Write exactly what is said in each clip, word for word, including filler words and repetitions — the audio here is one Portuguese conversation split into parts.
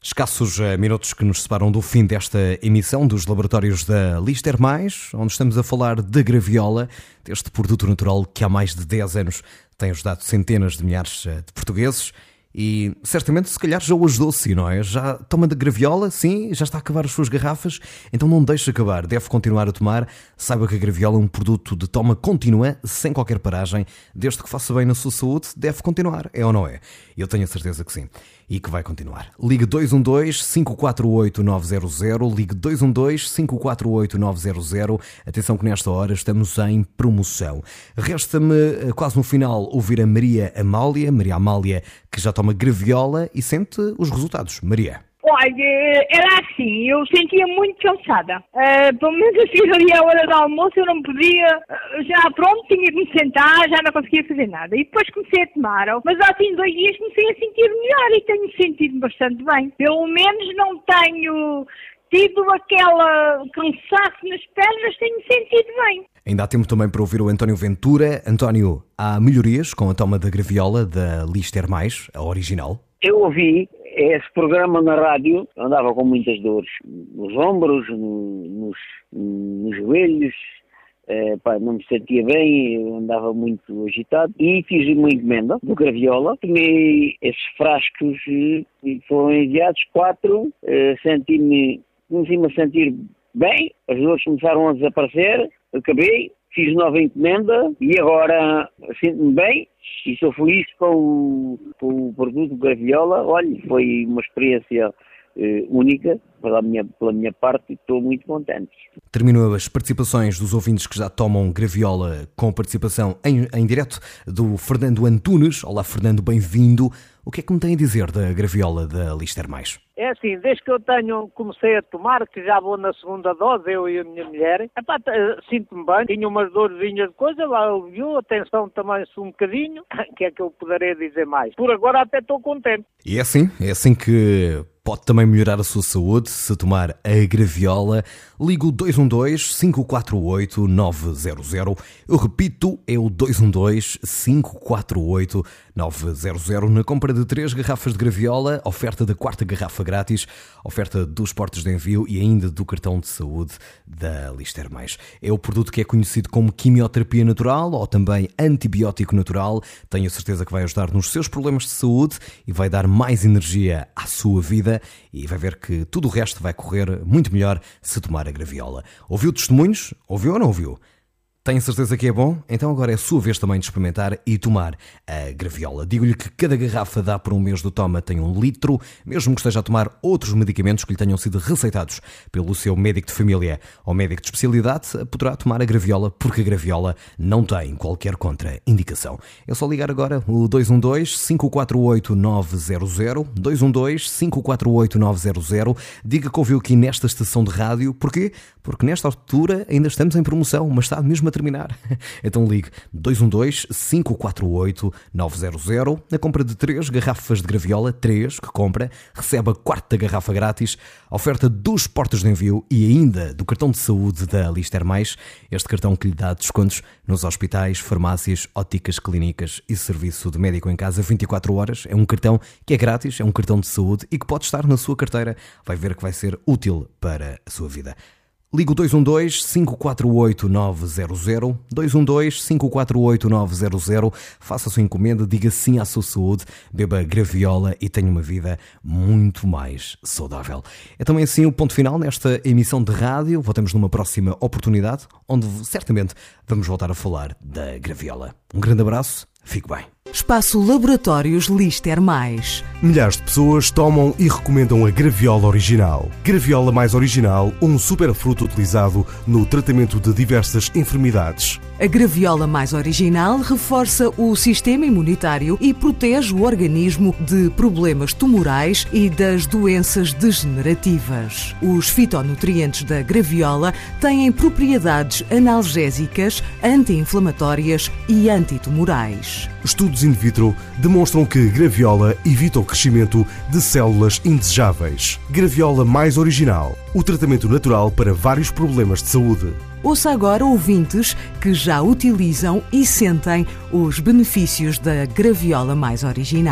Escassos minutos que nos separam do fim desta emissão dos laboratórios da Lister Mais, onde estamos a falar da graviola, deste produto natural que há mais de dez anos tem ajudado centenas de milhares de portugueses e certamente se calhar já o ajudou, sim, não é? Já toma de graviola, sim, já está a acabar as suas garrafas, então não deixe acabar, deve continuar a tomar. Saiba que a graviola é um produto de toma contínua, sem qualquer paragem, desde que faça bem na sua saúde, deve continuar, é ou não é? Eu tenho a certeza que sim. E que vai continuar. Ligue dois um dois, cinco quatro oito, nove zero zero, ligue dois um dois, cinco quatro oito, nove zero zero. Atenção que nesta hora estamos em promoção. Resta-me quase no final ouvir a Maria Amália, Maria Amália que já toma graviola e sente os resultados. Maria. Olha, era assim, eu sentia muito cansada. Uh, pelo menos assim, ali à hora do almoço eu não podia, uh, já pronto, tinha que me sentar, já não conseguia fazer nada. E depois comecei a tomar, mas há assim dois dias comecei a sentir melhor e tenho sentido bastante bem. Pelo menos não tenho tido aquela cansaço nas pernas, tenho sentido bem. Ainda há tempo também para ouvir o António Ventura. António, há melhorias com a toma da graviola da Lister Mais, a original? Eu ouvi esse programa na rádio, andava com muitas dores nos ombros, no, nos, nos joelhos, eh, pá, não me sentia bem, eu andava muito agitado e fiz uma encomenda do graviola, tomei esses frascos e foram enviados quatro, eh, senti-me, comecei-me a sentir bem, as dores começaram a desaparecer, acabei, fiz nova encomenda e agora sinto-me bem e sou feliz com o, com o produto graviola. Olha, foi uma experiência eh, única pela minha, pela minha parte e estou muito contente. Terminou as participações dos ouvintes que já tomam graviola com participação em, em direto do Fernando Antunes. Olá Fernando, bem-vindo. O que é que me tem a dizer da graviola da Lister Mais? É assim, desde que eu tenho, comecei a tomar, que já vou na segunda dose, eu e a minha mulher, epá, sinto-me bem, tinha umas dorzinhas de coisa, lá ouviu, a tensão também-se um bocadinho, o que é que eu poderei dizer mais? Por agora até estou contente. E é assim, é assim que pode também melhorar a sua saúde se tomar a graviola. Ligo dois um dois, cinco quatro oito, nove zero zero. Eu repito, é o dois um dois, cinco quatro oito, nove zero zero. Na compra de três garrafas de graviola, oferta da quarta garrafa grátis, oferta dos portos de envio e ainda do cartão de saúde da Lister Mais. É o produto que é conhecido como quimioterapia natural ou também antibiótico natural. Tenho a certeza que vai ajudar nos seus problemas de saúde e vai dar mais energia à sua vida e vai ver que tudo o resto vai correr muito melhor se tomar a graviola. Ouviu testemunhos? Ouviu ou não ouviu? Tenho certeza que é bom? Então agora é a sua vez também de experimentar e tomar a graviola. Digo-lhe que cada garrafa dá por um mês do toma tem um litro, mesmo que esteja a tomar outros medicamentos que lhe tenham sido receitados pelo seu médico de família ou médico de especialidade, poderá tomar a graviola porque a graviola não tem qualquer contraindicação. É só ligar agora o dois um dois, cinco quatro oito, nove zero zero, dois um dois, cinco quatro oito, nove zero zero. Diga que ouviu aqui nesta estação de rádio. Porquê? Porque nesta altura ainda estamos em promoção, mas está mesmo a terminar. Então ligue dois um dois, cinco quatro oito, nove zero zero. Na compra de três garrafas de graviola, três que compra, recebe a quarta garrafa grátis, a oferta dos portos de envio e ainda do cartão de saúde da Lister Mais, este cartão que lhe dá descontos nos hospitais, farmácias, óticas, clínicas e serviço de médico em casa vinte e quatro horas. É um cartão que é grátis, é um cartão de saúde e que pode estar na sua carteira. Vai ver que vai ser útil para a sua vida. Ligo dois um dois, cinco quatro oito, nove zero zero, dois um dois, cinco quatro oito, nove zero zero. Faça a sua encomenda, diga sim à sua saúde, beba graviola e tenha uma vida muito mais saudável. É também assim o ponto final nesta emissão de rádio. Voltamos numa próxima oportunidade, onde certamente vamos voltar a falar da graviola. Um grande abraço, fique bem. Espaço Laboratórios Lister Mais. Milhares de pessoas tomam e recomendam a graviola original. Graviola Mais original, um superfruto utilizado no tratamento de diversas enfermidades. A graviola mais original reforça o sistema imunitário e protege o organismo de problemas tumorais e das doenças degenerativas. Os fitonutrientes da graviola têm propriedades analgésicas, anti-inflamatórias e antitumorais. Estudos in vitro demonstram que graviola evita o crescimento de células indesejáveis. Graviola Mais original, o tratamento natural para vários problemas de saúde. Ouça agora ouvintes que já utilizam e sentem os benefícios da graviola mais original.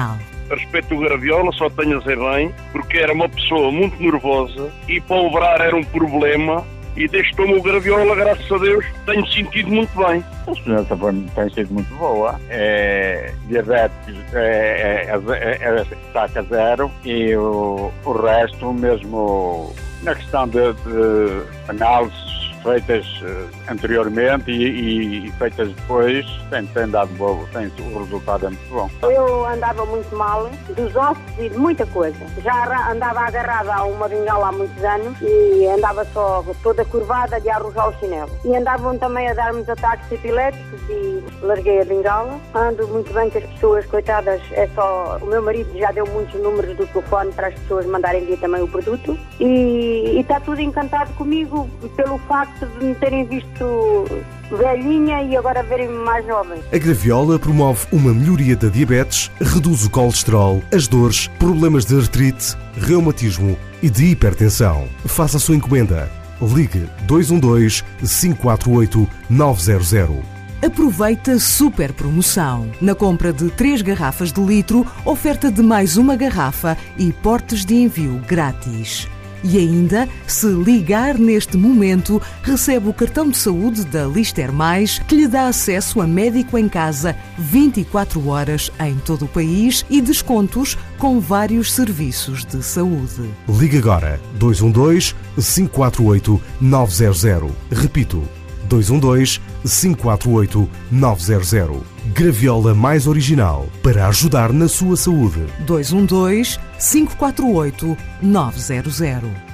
a respeito do Graviola, só tenho a dizer bem, porque era uma pessoa muito nervosa e para obrar era um problema. E desde que tomo o Graviola, graças a Deus, tenho sentido muito bem. A experiência tem sido muito boa. É, diabetes é, é, é, é, estaca zero e o, o resto, mesmo na questão de, de análises feitas anteriormente e, e feitas depois, tem, tem dado bom, tem, o resultado é muito bom. Eu andava muito mal, dos ossos e de muita coisa. Já andava agarrada a uma bengala há muitos anos e andava só toda curvada de arrojar o chinelo. E andavam também a dar-me ataques epiléticos e larguei a bengala. Ando muito bem com as pessoas, coitadas, é só... O meu marido já deu muitos números do telefone para as pessoas mandarem vir também o produto e, e está tudo encantado comigo pelo facto de me terem visto velhinha e agora verem-me mais jovem. A Graviola promove uma melhoria da diabetes, reduz o colesterol, as dores, problemas de artrite, reumatismo e de hipertensão. Faça a sua encomenda. Ligue dois um dois, cinco quatro oito, nove zero zero. Aproveita super promoção. Na compra de três garrafas de litro, oferta de mais uma garrafa e portes de envio grátis. E ainda, se ligar neste momento, recebe o cartão de saúde da Lister Mais, que lhe dá acesso a médico em casa vinte e quatro horas em todo o país e descontos com vários serviços de saúde. Ligue agora dois um dois, cinco quatro oito, nove zero zero. Repito, dois um dois, cinco quatro oito, nove zero zero. Graviola Mais Original, para ajudar na sua saúde. dois um dois, cinco quatro oito, nove zero zero.